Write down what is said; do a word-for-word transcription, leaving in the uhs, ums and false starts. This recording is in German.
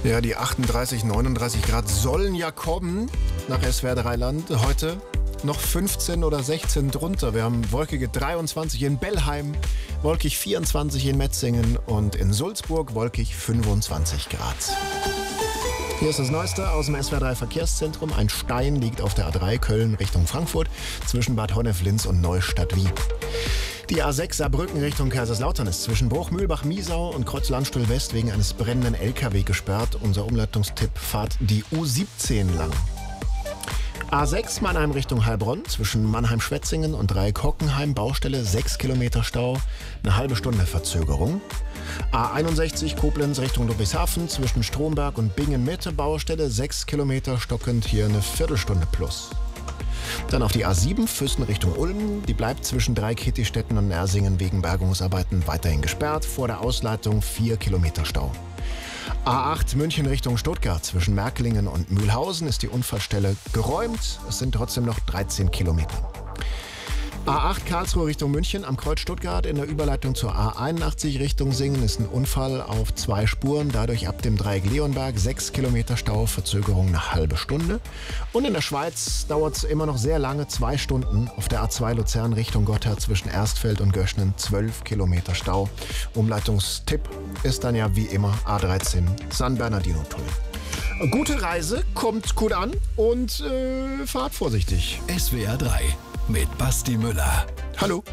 Ja, die achtunddreißig, neununddreißig Grad sollen ja kommen nach S W R drei Land. Heute noch fünfzehn oder sechzehn drunter. Wir haben wolkige dreiundzwanzig in Bellheim, wolkig vierundzwanzig in Metzingen und in Sulzburg wolkig fünfundzwanzig Grad. Hier ist das Neueste aus dem S W R drei Verkehrszentrum. Ein Stein liegt auf der A drei Köln Richtung Frankfurt zwischen Bad Honnef-Linz und Neustadt-Wien. Die A sechs Saarbrücken Richtung Kaiserslautern ist zwischen Bruchmühlbach-Miesau und Kreuzlandstuhl-West wegen eines brennenden L K W gesperrt. Unser Umleitungstipp: fahrt die U siebzehn lang. A sechs Mannheim Richtung Heilbronn zwischen Mannheim-Schwetzingen und Dreieck-Hockenheim Baustelle sechs Kilometer Stau, eine halbe Stunde Verzögerung. A einundsechzig Koblenz Richtung Ludwigshafen zwischen Stromberg und Bingen-Mitte Baustelle sechs Kilometer stockend, hier eine Viertelstunde plus. Dann auf die A sieben Füssen Richtung Ulm. Die bleibt zwischen Dreieck-Hittistetten und Ersingen wegen Bergungsarbeiten weiterhin gesperrt. Vor der Ausleitung vier Kilometer Stau. A acht München Richtung Stuttgart zwischen Merkelingen und Mühlhausen ist die Unfallstelle geräumt. Es sind trotzdem noch dreizehn Kilometer. A acht Karlsruhe Richtung München am Kreuz Stuttgart in der Überleitung zur A einundachtzig Richtung Singen ist ein Unfall auf zwei Spuren. Dadurch ab dem Dreieck Leonberg sechs Kilometer Stau, Verzögerung eine halbe Stunde. Und in der Schweiz dauert es immer noch sehr lange, zwei Stunden. Auf der A zwei Luzern Richtung Gotthard zwischen Erstfeld und Göschnen zwölf Kilometer Stau. Umleitungstipp ist dann ja wie immer A dreizehn San Bernardino-Tunnel. Gute Reise, kommt gut an und äh, fahrt vorsichtig. S W R drei mit Basti Müller. Hallo.